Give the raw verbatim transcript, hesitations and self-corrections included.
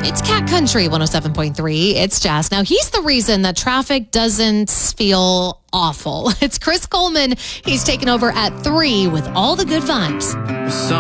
It's Cat Country one oh seven point three. It's Jazz. Now, he's the reason that traffic doesn't feel awful. It's Chris Coleman. He's taken over at three with all the good vibes.